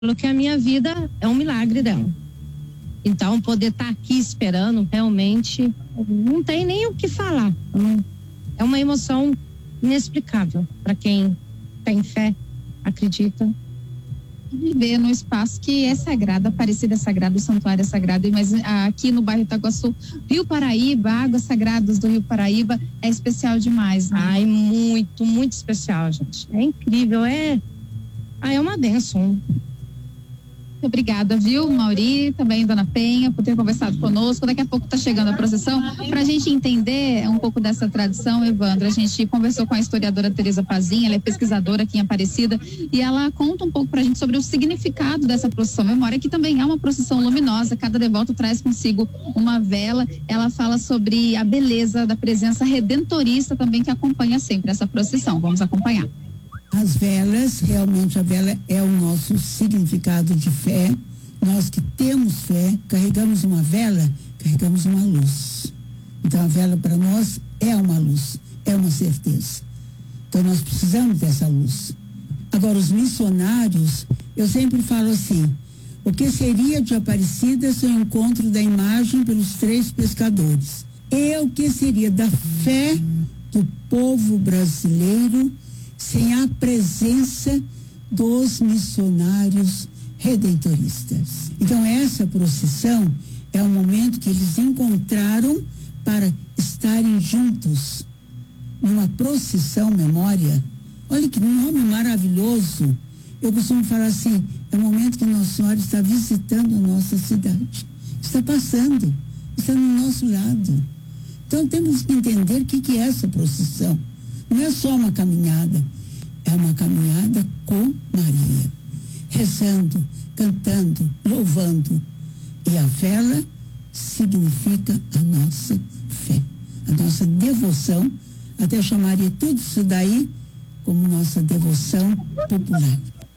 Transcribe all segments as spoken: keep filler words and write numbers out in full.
que a minha vida é um milagre dela. Então, poder estar aqui esperando, realmente, não tem nem o que falar. É uma emoção inexplicável para quem tem fé, acredita. Viver no espaço que é sagrado, Aparecida é sagrado, o santuário é sagrado, mas aqui no bairro Itaguaçu, Rio Paraíba, águas sagradas do Rio Paraíba é especial demais, né? Ai, muito, muito especial, gente. É incrível, é, ah, é uma bênção. Muito obrigada, viu, Mauri, também Dona Penha, por ter conversado conosco. Daqui a pouco está chegando a procissão. Para a gente entender um pouco dessa tradição, Evandro, a gente conversou com a historiadora Tereza Pazin, ela é pesquisadora aqui em Aparecida, e ela conta um pouco para a gente sobre o significado dessa procissão memória, que também é uma procissão luminosa. Cada devoto traz consigo uma vela. Ela fala sobre a beleza da presença redentorista também que acompanha sempre essa procissão. Vamos acompanhar. As velas, realmente a vela é o nosso significado de fé. Nós que temos fé, carregamos uma vela, carregamos uma luz. Então a vela para nós é uma luz, é uma certeza. Então nós precisamos dessa luz. Agora os missionários, eu sempre falo assim, o que seria de Aparecida se o encontro da imagem pelos três pescadores? E o que seria da fé do povo brasileiro sem a presença dos missionários redentoristas? Então essa procissão é o momento que eles encontraram para estarem juntos numa procissão memória. Olha que nome maravilhoso. Eu costumo falar assim, é o momento que Nossa Senhora está visitando a nossa cidade, está passando, está no nosso lado. Então temos que entender o que, que é essa procissão. Não é só uma caminhada, é uma caminhada com Maria, rezando, cantando, louvando. E a vela significa a nossa fé, a nossa devoção. Até chamaria tudo isso daí como nossa devoção popular.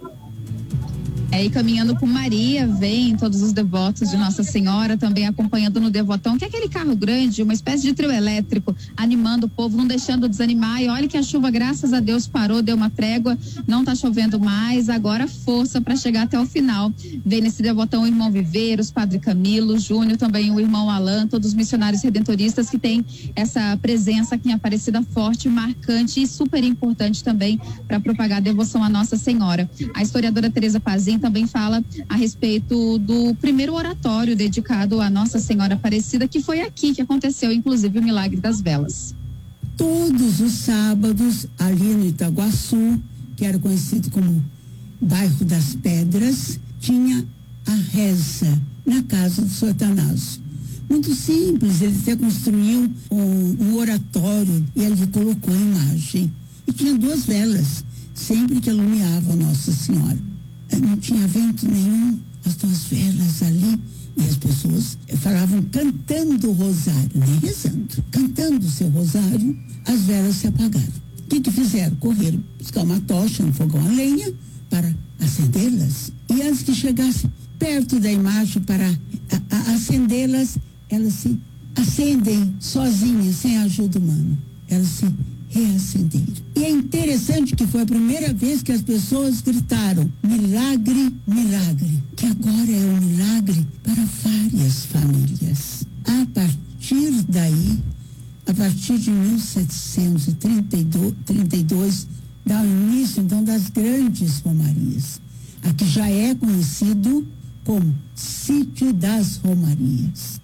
É, e caminhando com Maria, vem todos os devotos de Nossa Senhora, também acompanhando no Devotão, que é aquele carro grande, uma espécie de trio elétrico, animando o povo, não deixando desanimar. E olha que a chuva, graças a Deus, parou, deu uma trégua, não tá chovendo mais, agora força para chegar até o final. Vem nesse Devotão o irmão Viveiros, Padre Camilo, Júnior, também o irmão Alan, todos os missionários redentoristas que têm essa presença aqui em Aparecida forte, marcante e super importante também para propagar a devoção à Nossa Senhora. A historiadora Tereza Pazin também fala a respeito do primeiro oratório dedicado à Nossa Senhora Aparecida, que foi aqui que aconteceu, inclusive, o Milagre das Velas. Todos os sábados, ali no Itaguaçu, que era conhecido como Bairro das Pedras, tinha a reza na casa do São Atanásio. Muito simples, ele até construiu um, um oratório e ele colocou a imagem. E tinha duas velas, sempre que iluminava Nossa Senhora. Não tinha vento nenhum, as duas velas ali, e as pessoas falavam cantando o rosário, nem rezando, cantando o seu rosário, as velas se apagaram. O que que fizeram? Correram buscar uma tocha, um fogão a lenha, para acendê-las, e antes que chegasse perto da imagem para a, a, acendê-las, elas se acendem sozinhas, sem ajuda humana. Elas se reacenderam. E é interessante que foi a primeira vez que as pessoas gritaram milagre, milagre, que agora é um milagre para várias famílias. A partir daí, a partir de mil setecentos e trinta e dois, dá o início então das grandes romarias. Aqui já é conhecido como Sítio das Romarias.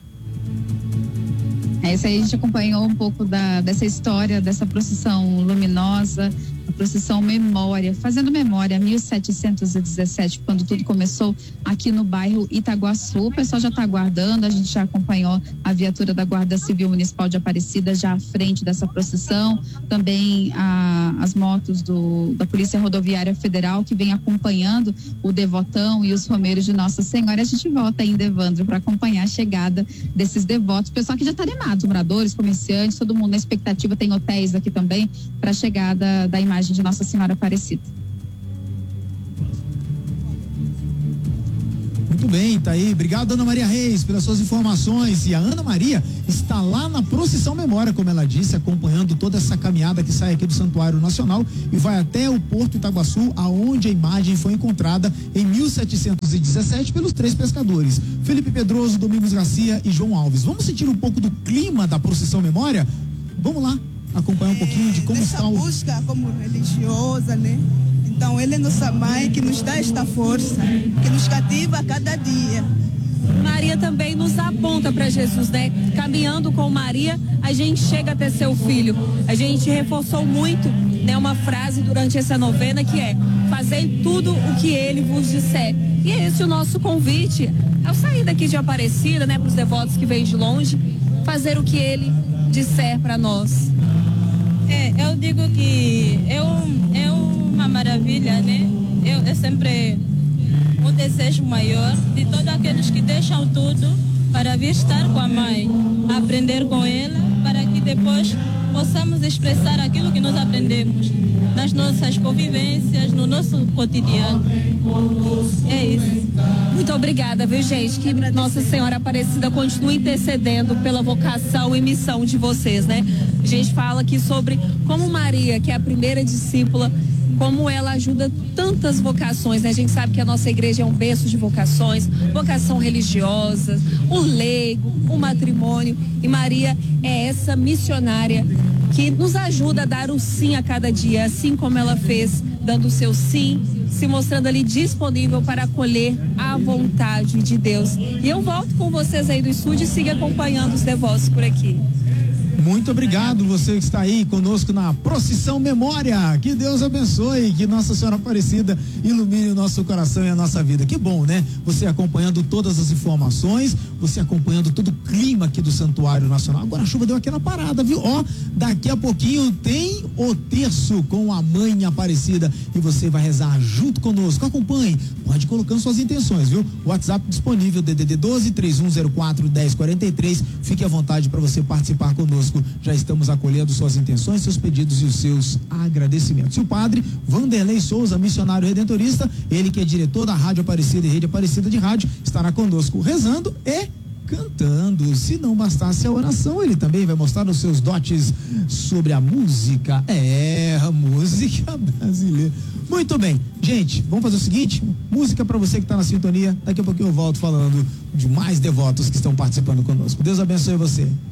É isso aí, a gente acompanhou um pouco da, dessa história, dessa procissão luminosa, a procissão memória, fazendo memória, mil setecentos e dezessete, quando tudo começou aqui no bairro Itaguaçu. O pessoal já está aguardando, a gente já acompanhou a viatura da Guarda Civil Municipal de Aparecida já à frente dessa procissão, também a, as motos do, da Polícia Rodoviária Federal que vem acompanhando o Devotão e os romeiros de Nossa Senhora. A gente volta ainda, Evandro, para acompanhar a chegada desses devotos, o pessoal que já está animado, moradores, comerciantes, todo mundo na expectativa, tem hotéis aqui também para a chegada da imagem de Nossa Senhora Aparecida. Muito bem, tá aí. Obrigado, Ana Maria Reis, pelas suas informações. E a Ana Maria está lá na Procissão Memória, como ela disse, acompanhando toda essa caminhada que sai aqui do Santuário Nacional e vai até o Porto Itaguaçu, aonde a imagem foi encontrada em mil setecentos e dezessete pelos três pescadores, Felipe Pedroso, Domingos Garcia e João Alves. Vamos sentir um pouco do clima da Procissão Memória? Vamos lá, acompanhar um pouquinho de como está o... busca como religiosa, né? Então, ele é nossa mãe que nos dá esta força, que nos cativa a cada dia. Maria também nos aponta para Jesus, né? Caminhando com Maria, a gente chega até seu filho. A gente reforçou muito, né, uma frase durante essa novena que é: fazei tudo o que ele vos disser. E é esse o nosso convite, ao sair daqui de Aparecida, né, para os devotos que vêm de longe, fazer o que ele disser para nós. É, eu digo que é, um, é uma maravilha, né? Eu, é sempre um desejo maior de todos aqueles que deixam tudo para vir estar com a mãe, aprender com ela, para que depois possamos expressar aquilo que nós aprendemos nas nossas convivências, no nosso cotidiano. É isso. Muito obrigada, viu, gente? Que Nossa Senhora Aparecida continue intercedendo pela vocação e missão de vocês, né? A gente fala aqui sobre como Maria, que é a primeira discípula, como ela ajuda tantas vocações, né? A gente sabe que a nossa igreja é um berço de vocações, vocação religiosa, o leigo, o matrimônio, e Maria é essa missionária que nos ajuda a dar o sim a cada dia, assim como ela fez, dando o seu sim, se mostrando ali disponível para acolher a vontade de Deus. E eu volto com vocês aí do estúdio e siga acompanhando os devotos por aqui. Muito obrigado, você que está aí conosco na Procissão Memória. Que Deus abençoe, que Nossa Senhora Aparecida ilumine o nosso coração e a nossa vida. Que bom, né? Você acompanhando todas as informações, você acompanhando todo o clima aqui do Santuário Nacional. Agora a chuva deu aquela parada, viu? Ó, daqui a pouquinho tem o terço com a Mãe Aparecida e você vai rezar junto conosco. Acompanhe, pode colocando suas intenções, viu? WhatsApp disponível, D D D doze, três um zero quatro, dez quarenta e três. Fique à vontade para você participar conosco. Já estamos acolhendo suas intenções, seus pedidos e os seus agradecimentos. E o padre Vanderlei Souza, missionário redentorista, ele que é diretor da Rádio Aparecida e Rede Aparecida de Rádio, estará conosco rezando e cantando. Se não bastasse a oração, ele também vai mostrar os seus dotes sobre a música. É, a música brasileira. Muito bem, gente, vamos fazer o seguinte, música para você que está na sintonia. Daqui a pouquinho eu volto falando de mais devotos que estão participando conosco. Deus abençoe você.